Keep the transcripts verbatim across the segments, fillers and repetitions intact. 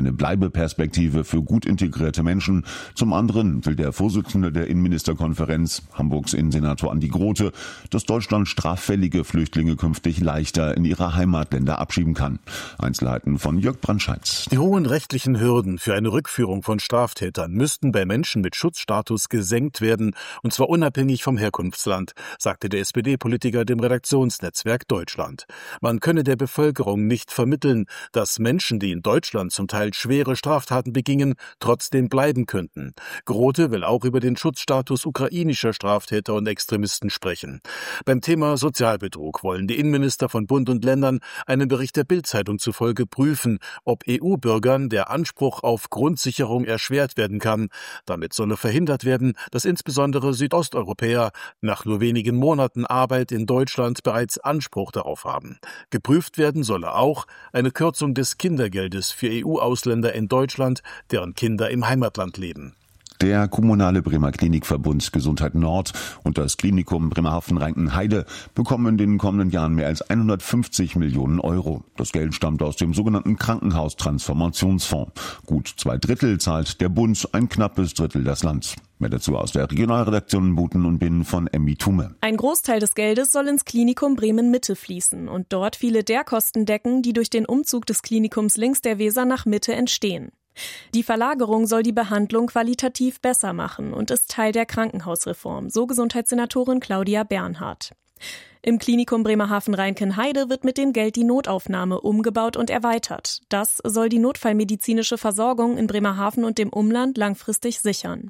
eine Bleibeperspektive für gut integrierte Menschen. Zum anderen will der Vorsitzende der Innenministerkonferenz, Hamburgs Innensenator Andi Grote, dass Deutschland straffällige Flüchtlinge künftig leichter in ihre Heimatländer abschieben kann. Einzelheiten von Jörg Brandscheid. Die hohen rechtlichen Hürden für eine Rückführung von Straftätern müssten bei Menschen mit Schutzstatus gesenkt werden, und zwar unabhängig vom Herkunftsland, sagte der S P D-Politiker dem Redaktionsnetzwerk Deutschland. Man könne der Bevölkerung nicht vermitteln, dass Menschen, die in Deutschland zum Teil schwere Straftaten begingen, trotzdem bleiben könnten. Grote will auch über den Schutzstatus ukrainischer Straftäter und Extremisten sprechen. Beim Thema Sozialbetrug wollen die Innenminister von Bund und Ländern einem Bericht der Bild-Zeitung zufolge prüfen, ob E U-Bürgern der Anspruch auf Grundsicherung erschwert werden kann. Damit solle verhindert werden, dass insbesondere Südosteuropäer nach nur wenigen Monaten Arbeit in Deutschland bereits Anspruch darauf haben. Geprüft werden solle auch eine Kürzung des Kindergeldes für E U-Ausländer in Deutschland, deren Kinder im Heimatland leben. Der kommunale Bremer Klinikverbund Gesundheit Nord und das Klinikum Bremerhaven-Reinkenheide bekommen in den kommenden Jahren mehr als hundertfünfzig Millionen Euro. Das Geld stammt aus dem sogenannten Krankenhaustransformationsfonds. Gut zwei Drittel zahlt der Bund, ein knappes Drittel das Land. Mehr dazu aus der Regionalredaktion Buten und Binnen von Emmy Thume. Ein Großteil des Geldes soll ins Klinikum Bremen-Mitte fließen und dort viele der Kosten decken, die durch den Umzug des Klinikums links der Weser nach Mitte entstehen. Die Verlagerung soll die Behandlung qualitativ besser machen und ist Teil der Krankenhausreform, so Gesundheitssenatorin Claudia Bernhardt. Im Klinikum Bremerhaven-Reinkenheide wird mit dem Geld die Notaufnahme umgebaut und erweitert. Das soll die notfallmedizinische Versorgung in Bremerhaven und dem Umland langfristig sichern.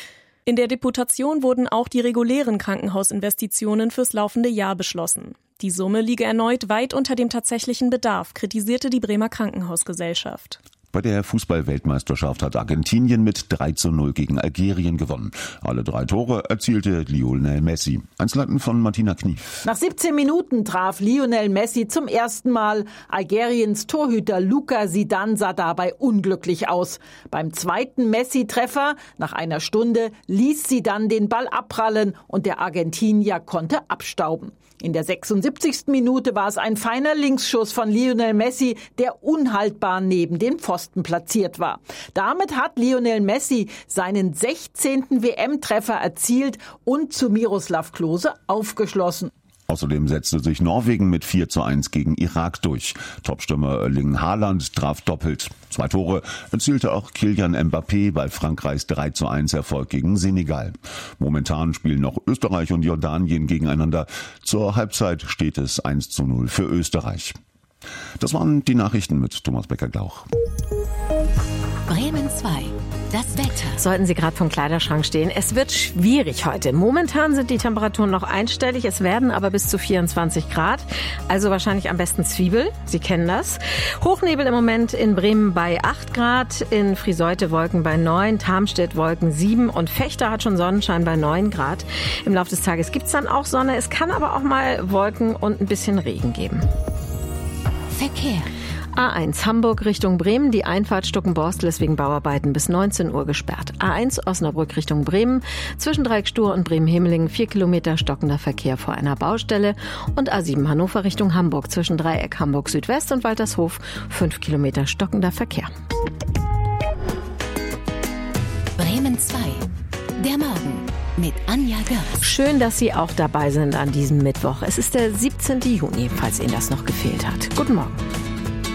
In der Deputation wurden auch die regulären Krankenhausinvestitionen fürs laufende Jahr beschlossen. Die Summe liege erneut weit unter dem tatsächlichen Bedarf, kritisierte die Bremer Krankenhausgesellschaft. Bei der Fußball-Weltmeisterschaft hat Argentinien mit drei zu null gegen Algerien gewonnen. Alle drei Tore erzielte Lionel Messi. Einzelheiten von Martina Knief. Nach siebzehn Minuten traf Lionel Messi zum ersten Mal. Algeriens Torhüter Luka Zidane sah dabei unglücklich aus. Beim zweiten Messi-Treffer nach einer Stunde ließ Zidane den Ball abprallen und der Argentinier konnte abstauben. In der sechsundsiebzigsten Minute war es ein feiner Linksschuss von Lionel Messi, der unhaltbar neben den Pfosten platziert war. Damit hat Lionel Messi seinen sechzehnten W M-Treffer erzielt und zu Miroslav Klose aufgeschlossen. Außerdem setzte sich Norwegen mit vier zu eins gegen Irak durch. Topstürmer Erling Haaland traf doppelt. Zwei Tore erzielte auch Kylian Mbappé bei Frankreichs drei zu eins Erfolg gegen Senegal. Momentan spielen noch Österreich und Jordanien gegeneinander. Zur Halbzeit steht es eins zu null für Österreich. Das waren die Nachrichten mit Thomas Becker-Glauch. Bremen zwei. Das Wetter. Sollten Sie gerade vom Kleiderschrank stehen, es wird schwierig heute. Momentan sind die Temperaturen noch einstellig, es werden aber bis zu vierundzwanzig Grad. Also wahrscheinlich am besten Zwiebel, Sie kennen das. Hochnebel im Moment in Bremen bei acht Grad, in Friseute Wolken bei neun, Tarmstedt Wolken sieben und Vechta hat schon Sonnenschein bei neun Grad. Im Laufe des Tages gibt es dann auch Sonne, es kann aber auch mal Wolken und ein bisschen Regen geben. Verkehr. A eins Hamburg Richtung Bremen, die Einfahrt Stuckenborstel ist wegen Bauarbeiten bis neunzehn Uhr gesperrt. A eins Osnabrück Richtung Bremen, zwischen Dreieckstur und Bremen-Hemmelingen vier Kilometer stockender Verkehr vor einer Baustelle. Und A sieben Hannover Richtung Hamburg, zwischen Dreieck Hamburg Südwest und Waltershof fünf Kilometer stockender Verkehr. Bremen zwei. Der Morgen mit Anja Görs. Schön, dass Sie auch dabei sind an diesem Mittwoch. Es ist der siebzehnten Juni, falls Ihnen das noch gefehlt hat. Guten Morgen.